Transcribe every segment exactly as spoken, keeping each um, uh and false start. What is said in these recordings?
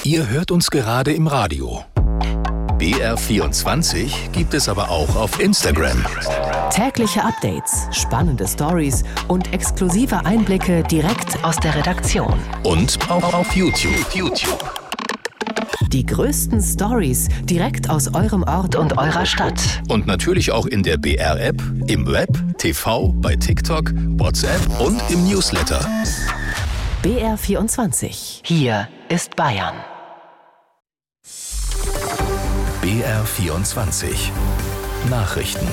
Ihr hört uns gerade im Radio. B R vierundzwanzig gibt es aber auch auf Instagram. Tägliche Updates, spannende Stories und exklusive Einblicke direkt aus der Redaktion. Und auch auf YouTube. YouTube. Die größten Stories direkt aus eurem Ort und eurer Stadt. Und natürlich auch in der B R-App, im Web, T V, bei TikTok, WhatsApp und im Newsletter. B R vierundzwanzig. Hier ist Bayern. B R vierundzwanzig. Nachrichten.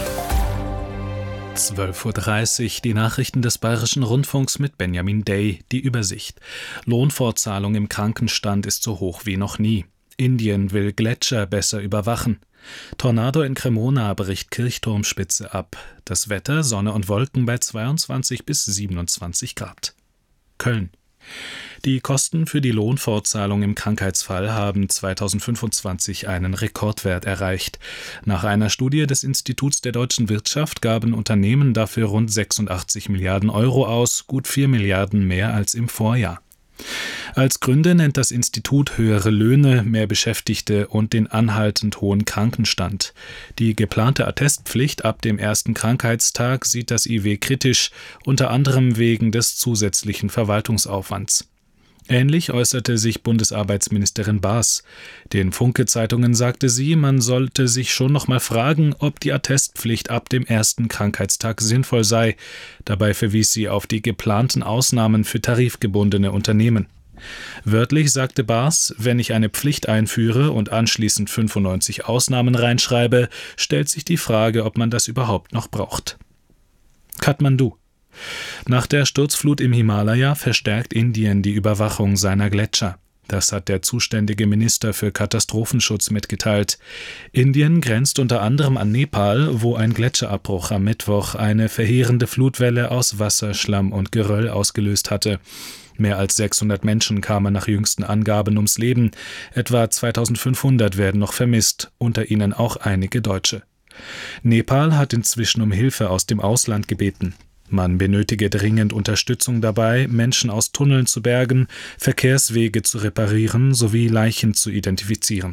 zwölf Uhr dreißig, die Nachrichten des Bayerischen Rundfunks mit Benjamin Day, die Übersicht. Lohnfortzahlung im Krankenstand ist so hoch wie noch nie. Indien will Gletscher besser überwachen. Tornado in Cremona bricht Kirchturmspitze ab. Das Wetter, Sonne und Wolken bei zweiundzwanzig bis siebenundzwanzig Grad. Köln. Die Kosten für die Lohnfortzahlung im Krankheitsfall haben zweitausendfünfundzwanzig einen Rekordwert erreicht. Nach einer Studie des Instituts der deutschen Wirtschaft gaben Unternehmen dafür rund sechsundachtzig Milliarden Euro aus, gut vier Milliarden mehr als im Vorjahr. Als Gründe nennt das Institut höhere Löhne, mehr Beschäftigte und den anhaltend hohen Krankenstand. Die geplante Attestpflicht ab dem ersten Krankheitstag sieht das I W kritisch, unter anderem wegen des zusätzlichen Verwaltungsaufwands. Ähnlich äußerte sich Bundesarbeitsministerin Baas. Den Funke-Zeitungen sagte sie, man sollte sich schon noch mal fragen, ob die Attestpflicht ab dem ersten Krankheitstag sinnvoll sei. Dabei verwies sie auf die geplanten Ausnahmen für tarifgebundene Unternehmen. Wörtlich sagte Baas, wenn ich eine Pflicht einführe und anschließend fünfundneunzig Ausnahmen reinschreibe, stellt sich die Frage, ob man das überhaupt noch braucht. Kathmandu. Nach der Sturzflut im Himalaya verstärkt Indien die Überwachung seiner Gletscher. Das hat der zuständige Minister für Katastrophenschutz mitgeteilt. Indien grenzt unter anderem an Nepal, wo ein Gletscherabbruch am Mittwoch eine verheerende Flutwelle aus Wasser, Schlamm und Geröll ausgelöst hatte. Mehr als sechshundert Menschen kamen nach jüngsten Angaben ums Leben. Etwa zweitausendfünfhundert werden noch vermisst, unter ihnen auch einige Deutsche. Nepal hat inzwischen um Hilfe aus dem Ausland gebeten. Man benötige dringend Unterstützung dabei, Menschen aus Tunneln zu bergen, Verkehrswege zu reparieren sowie Leichen zu identifizieren.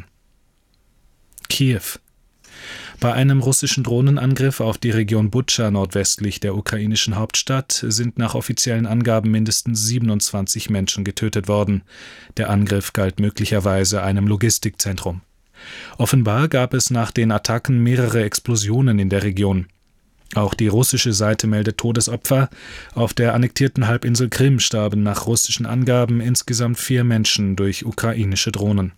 Kiew. Bei einem russischen Drohnenangriff auf die Region Butscha nordwestlich der ukrainischen Hauptstadt sind nach offiziellen Angaben mindestens siebenundzwanzig Menschen getötet worden. Der Angriff galt möglicherweise einem Logistikzentrum. Offenbar gab es nach den Attacken mehrere Explosionen in der Region. Auch die russische Seite meldet Todesopfer. Auf der annektierten Halbinsel Krim starben nach russischen Angaben insgesamt vier Menschen durch ukrainische Drohnen.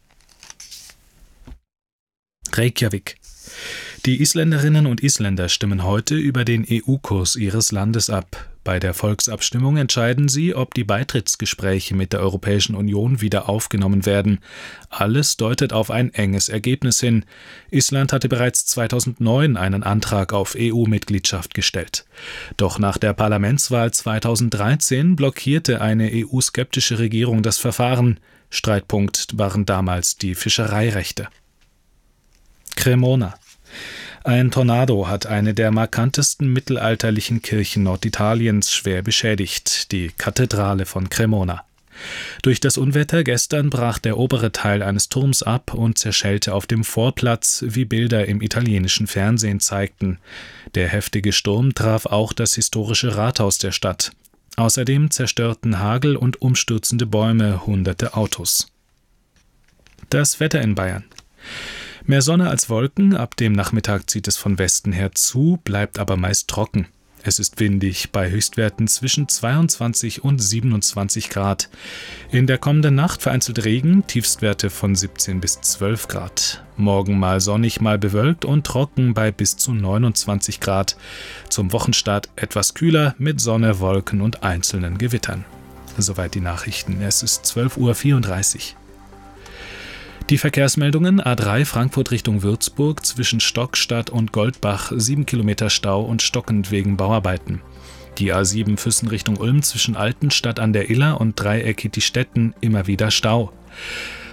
Reykjavik. Die Isländerinnen und Isländer stimmen heute über den E U-Kurs ihres Landes ab. Bei der Volksabstimmung entscheiden sie, ob die Beitrittsgespräche mit der Europäischen Union wieder aufgenommen werden. Alles deutet auf ein enges Ergebnis hin. Island hatte bereits zweitausendneun einen Antrag auf E U-Mitgliedschaft gestellt. Doch nach der Parlamentswahl zweitausenddreizehn blockierte eine E U-skeptische Regierung das Verfahren. Streitpunkt waren damals die Fischereirechte. Cremona. Ein Tornado hat eine der markantesten mittelalterlichen Kirchen Norditaliens schwer beschädigt, die Kathedrale von Cremona. Durch das Unwetter gestern brach der obere Teil eines Turms ab und zerschellte auf dem Vorplatz, wie Bilder im italienischen Fernsehen zeigten. Der heftige Sturm traf auch das historische Rathaus der Stadt. Außerdem zerstörten Hagel und umstürzende Bäume hunderte Autos. Das Wetter in Bayern. Mehr Sonne als Wolken, ab dem Nachmittag zieht es von Westen her zu, bleibt aber meist trocken. Es ist windig, bei Höchstwerten zwischen zweiundzwanzig und siebenundzwanzig Grad. In der kommenden Nacht vereinzelt Regen, Tiefstwerte von siebzehn bis zwölf Grad. Morgen mal sonnig, mal bewölkt und trocken bei bis zu neunundzwanzig Grad. Zum Wochenstart etwas kühler mit Sonne, Wolken und einzelnen Gewittern. Soweit die Nachrichten. Es ist zwölf Uhr vierunddreißig. Die Verkehrsmeldungen: A drei Frankfurt Richtung Würzburg zwischen Stockstadt und Goldbach, sieben Kilometer Stau und stockend wegen Bauarbeiten. Die A sieben Füssen Richtung Ulm zwischen Altenstadt an der Iller und Dreieck Hittistetten immer wieder Stau.